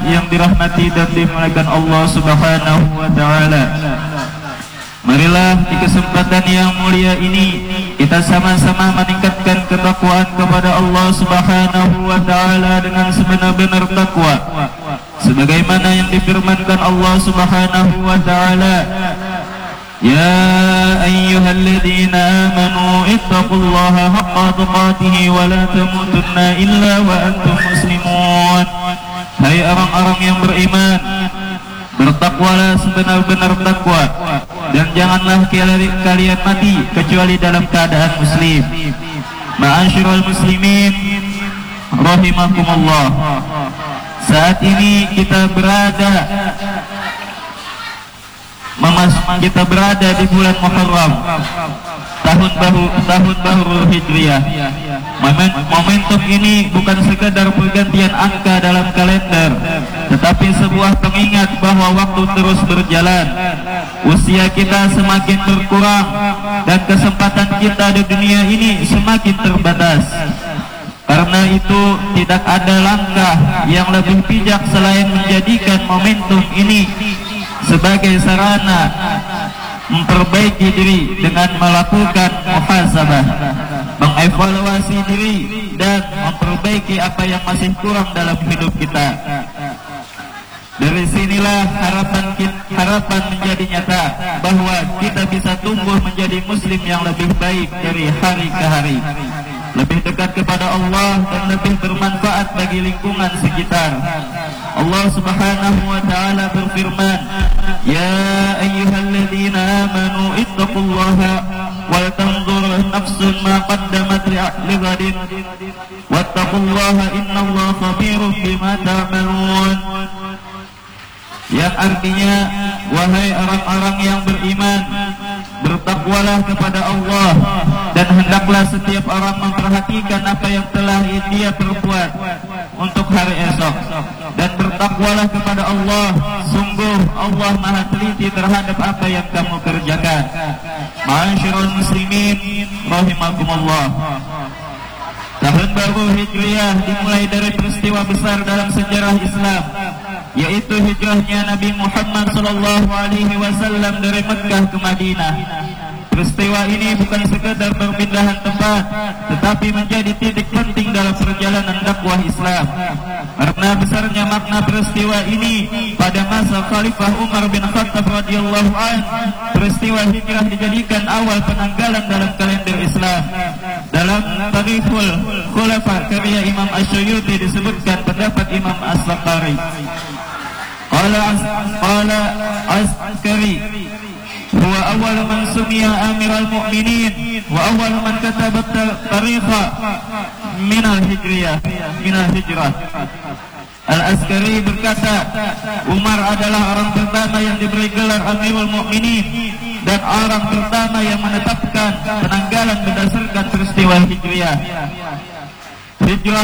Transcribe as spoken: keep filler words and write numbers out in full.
yang dirahmati dan dimuliakan Allah Subhanahu wa taala. Marilah di kesempatan yang mulia ini kita sama-sama meningkatkan ketakwaan kepada Allah Subhanahu wa taala dengan sebenar-benar takwa. Sebagaimana yang difirmankan Allah Subhanahu wa taala, Ya ayyuhalladzina amanu ittaqullaha haqqa tuqatih wa la tamutunna illa wa antum muslimun. Hai orang-orang yang beriman, bertakwalah sebenar-benar takwa, dan janganlah kalian mati kecuali dalam keadaan muslim. Ma'asyiral muslimin rahimakumullah. Saat ini kita berada Memas kita berada di bulan Muharram, tahun baru tahun baru Hijriah. Moment, momentum ini bukan sekadar pergantian angka dalam kalender, tetapi sebuah pengingat bahwa waktu terus berjalan. Usia kita semakin berkurang dan kesempatan kita di dunia ini semakin terbatas. Karena itu tidak ada langkah yang lebih bijak selain menjadikan momentum ini sebagai sarana memperbaiki diri dengan melakukan muhasabah, mengevaluasi diri dan memperbaiki apa yang masih kurang dalam hidup kita. Dari sinilah harapan kita, harapan menjadi nyata bahwa kita bisa tumbuh menjadi muslim yang lebih baik dari hari ke hari, lebih dekat kepada Allah dan lebih bermanfaat bagi lingkungan sekitar. Allah Subhanahu wa taala berfirman, Ya ayyuhalladzina amanu ittaqullaha wal tanzur nafsun ma qaddamat lighadin wattaqullaha innallaha khabirun bima ta'malun. Yang artinya, wahai orang-orang yang beriman, bertakwalah kepada Allah dan hendaklah setiap orang memperhatikan apa yang telah dia perbuat untuk hari esok, dan bertakwalah kepada Allah, sungguh Allah Maha teliti terhadap apa yang kamu kerjakan. Ma'asyiral muslimin rahimakumullah. Tahun baru Hijriah dimulai dari peristiwa besar dalam sejarah Islam, yaitu hijrahnya Nabi Muhammad sallallahu alaihi wasallam dari Mekkah ke Madinah. Peristiwa ini bukan sekadar perpindahan tempat, tetapi menjadi titik penting dalam perjalanan dakwah Islam. Karena besarnya makna peristiwa ini, pada masa Khalifah Umar bin Khattab radhiyallahu an, peristiwa hijrah dijadikan awal penanggalan dalam kalender Islam. Dalam Tarikhul Khulafa karya Imam Asyuyuti disebutkan pendapat Imam As-Sakari. Qala Qala Askari huwa awal man sumiya amiral mu'minin wa awal man kataba tarikha minal hijriyah minal hijrah. Al-Askari berkata, Umar adalah orang pertama yang diberi gelar Amirul Mukminin dan orang pertama yang menetapkan penanggalan berdasarkan peristiwa hijriyah. Hijrah